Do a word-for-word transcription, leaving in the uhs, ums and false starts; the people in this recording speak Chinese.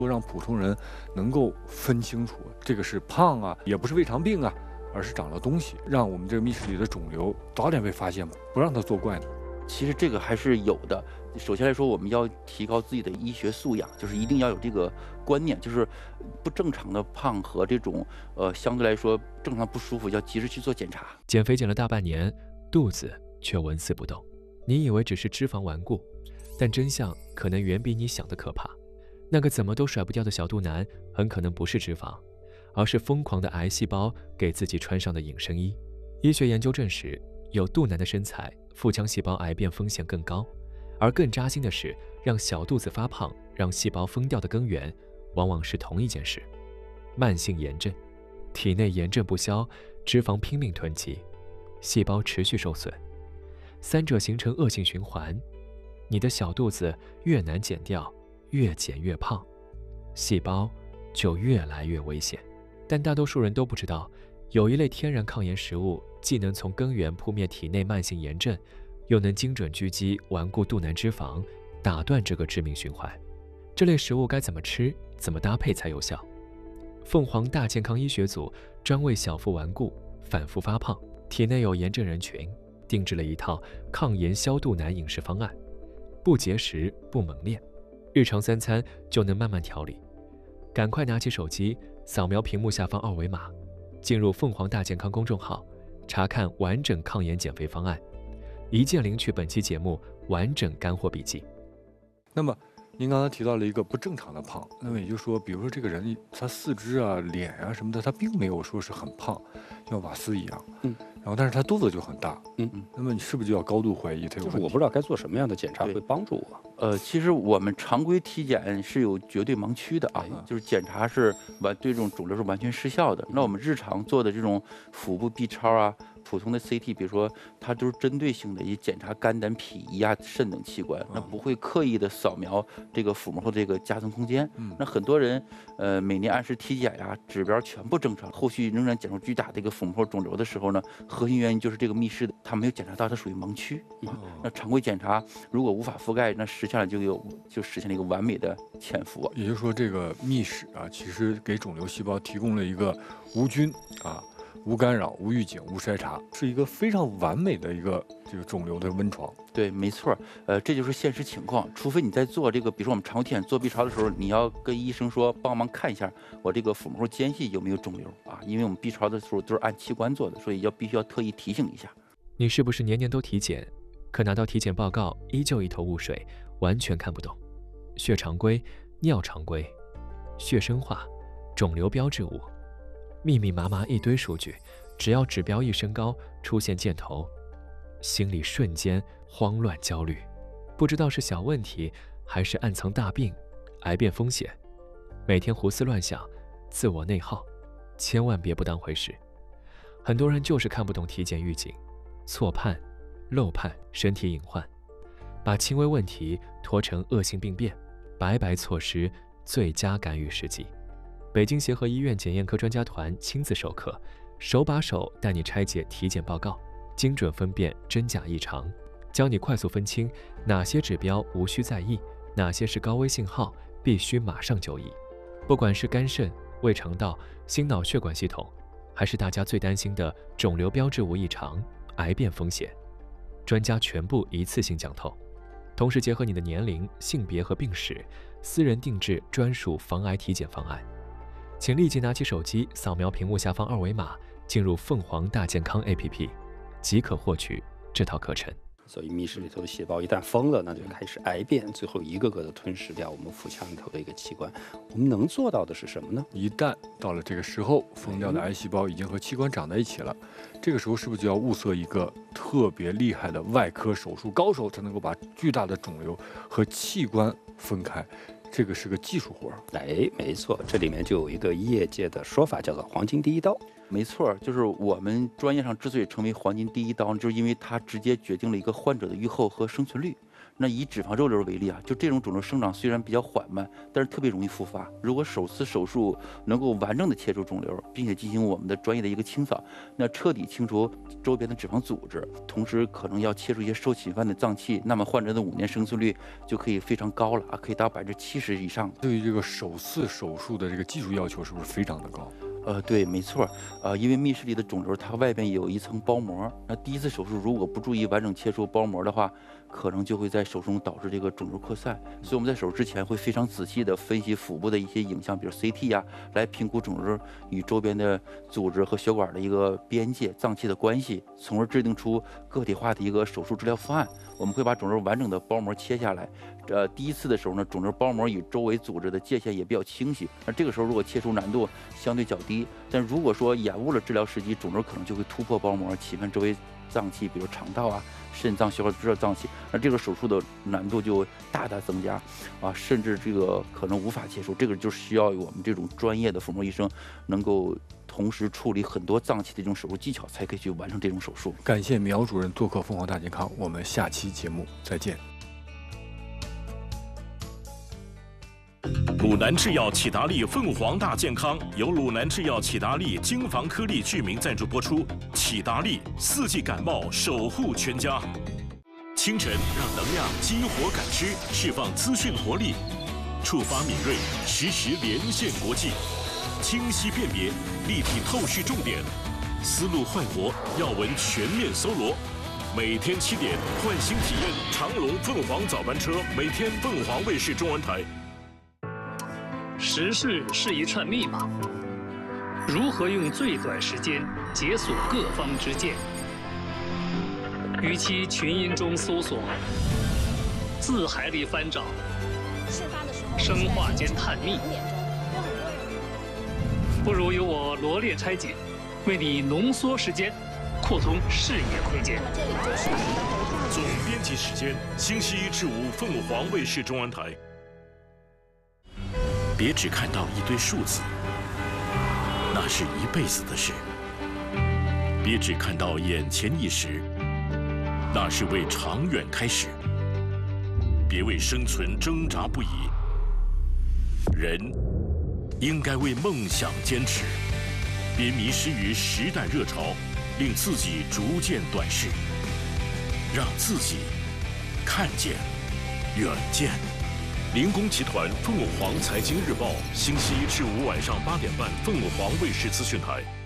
让普通人能够分清楚这个是胖啊，也不是胃肠病啊，而是长了东西，让我们这个密室里的肿瘤早点被发现，不让它作怪呢。 其实这个还是有的。首先来说，我们要提高自己的医学素养，就是一定要有这个观念，就是不正常的胖和这种呃相对来说正常不舒服，要及时去做检查。 减肥减了大半年，肚子却纹丝不动，你以为只是脂肪顽固，但真相可能远比你想的可怕。那个怎么都甩不掉的小肚腩，很可能不是脂肪，而是疯狂的癌细胞给自己穿上的隐身衣。医学研究证实，有肚腩的身材，腹腔细胞癌变风险更高。而更扎心的是，让小肚子发胖，让细胞疯掉的根源，往往是同一件事：慢性炎症。体内炎症不消，脂肪拼命囤积，细胞持续受损，三者形成恶性循环。你的小肚子越难减掉，越减越胖，细胞就越来越危险。但大多数人都不知道，有一类天然抗炎食物，既能从根源扑灭体内慢性炎症，又能精准狙击顽固肚腩脂肪，打断这个致命循环。这类食物该怎么吃，怎么搭配才有效？凤凰大健康医学组专为小腹顽固、反复发胖、体内有炎症人群定制了一套抗炎消肚腩饮食方案，不节食不猛练，日常三餐就能慢慢调理。赶快拿起手机，扫描屏幕下方二维码，进入凤凰大健康公众号，查看完整抗炎减肥方案，一键领取本期节目完整干货笔记。 那么您刚才提到了一个不正常的胖，那么也就是说，比如说这个人他四肢啊、脸啊什么的，他并没有说是很胖，像瓦斯一样， 嗯， 然后但是他肚子就很大， 嗯嗯， 那么你是不是就要高度怀疑他有问题？ 就是我不知道该做什么样的检查会帮助我。 呃，其实我们常规体检是有绝对盲区的啊， 哎就是检查是完对这种肿瘤是完全失效的。那我们日常做的这种腹部 B 超啊，普通的 C T， 比如说它都是针对性的，以检查肝胆脾胰啊、肾等器官，那不会刻意的扫描这个腹膜或这个夹层空间。 嗯， 那很多人呃每年按时体检呀、指标全部正常，后续仍然检出巨大的一个腹膜或肿瘤的时候呢，核心原因就是这个密室的它没有检查到，它属于盲区啊。那常规检查如果无法覆盖，那实现了就有就实现了一个完美的潜伏。 也就是说，这个密室啊，其实给肿瘤细胞提供了一个无菌啊、无干扰、无预警、无筛查，是一个非常完美的一个这个肿瘤的温床。 对，没错，呃，这就是现实情况。除非你在做这个，比如说我们常规体检做 B 超的时候，你要跟医生说帮忙看一下我这个腹膜间隙有没有肿瘤啊，因为我们 B 超的时候都是按器官做的，所以要必须要特意提醒一下。 你是不是年年都体检，可拿到体检报告依旧一头雾水，完全看不懂？血常规、尿常规、血生化、肿瘤标志物，密密麻麻一堆数据，只要指标一升高，出现箭头，心里瞬间慌乱焦虑，不知道是小问题还是暗藏大病，癌变风险，每天胡思乱想，自我内耗，千万别不当回事。很多人就是看不懂体检预警，错判、漏判身体隐患，把轻微问题拖成恶性病变，白白错失最佳干预时机。北京协和医院检验科专家团亲自授课，手把手带你拆解体检报告，精准分辨真假异常，教你快速分清哪些指标无需在意，哪些是高危信号必须马上就医。不管是肝肾、胃肠道、心脑血管系统，还是大家最担心的肿瘤标志物异常、癌变风险，专家全部一次性讲透，同时结合你的年龄、性别和病史，私人定制专属防癌体检方案。请立即拿起手机，扫描屏幕下方二维码，进入凤凰大健康 A P P， 即可获取这套课程。 所以密室里头的细胞一旦疯了，那就开始癌变，最后一个个的吞噬掉我们腹腔里头的一个器官。我们能做到的是什么呢？ 一旦到了这个时候，疯掉的癌细胞已经和器官长在一起了，这个时候是不是就要物色一个特别厉害的外科手术高手，才能够把巨大的肿瘤和器官分开？这个是个技术活儿。 哎，没错，这里面就有一个业界的说法，叫做黄金第一刀。 没错，就是我们专业上之所以称为黄金第一刀，就是因为它直接决定了一个患者的预后和生存率。 那以脂肪肉瘤为例啊，就这种肿瘤生长虽然比较缓慢，但是特别容易复发。如果首次手术能够完整的切除肿瘤，并且进行我们的专业的一个清扫，那彻底清除周边的脂肪组织，同时可能要切除一些受侵犯的脏器，那么患者的五年生存率就可以非常高了啊，可以达百分之七十以上。 对于这个首次手术的这个技术要求是不是非常的高？ 呃，对，没错，呃，因为密室里的肿瘤它外边有一层包膜，那第一次手术如果不注意完整切除包膜的话，可能就会在手术中导致这个肿瘤扩散。所以我们在手术之前会非常仔细的分析腹部的一些影像，比如 C T 呀、啊，来评估肿瘤与周边的组织和血管的一个边界、脏器的关系，从而制定出个体化的一个手术治疗方案。我们会把肿瘤完整的包膜切下来。呃，第一次的时候呢，肿瘤包膜与周围组织的界限也比较清晰。那这个时候如果切除难度相对较低，但如果说延误了治疗时机，肿瘤可能就会突破包膜，侵犯周围脏器，比如肠道啊、肾脏、血管这脏器，那这个手术的难度就大大增加，啊，甚至这个可能无法切除。这个就需要我们这种专业的腹膜医生能够同时处理很多脏器的这种手术技巧，才可以去完成这种手术。 感谢苗主任做客凤凰大健康，我们下期节目再见。 鲁南制药启达利凤凰大健康由鲁南制药启达利金防颗粒剧名赞助播出。启达利四季感冒守护全家。清晨让能量激活感知，释放资讯活力，触发敏锐，实时连线国际，清晰辨别，立体透视重点，思路焕活，要闻全面搜罗。每天七点，换新体验长隆凤凰早班车，每天凤凰卫视中文台。 时事是一串密码，如何用最短时间解锁各方之见？与其群音中搜索，字海里翻找，生化间探秘，不如由我罗列拆解，为你浓缩时间，扩充视野空间。 总编辑时间，星期一至五，凤凰卫视中文台。别只看到一堆数字，那是一辈子的事；别只看到眼前一时，那是为长远开始。别为生存挣扎不已，人应该为梦想坚持。别迷失于时代热潮，令自己逐渐短视，让自己看见远见。林工集团凤凰财经日报，星期一至五晚上八点半，凤凰卫视资讯台。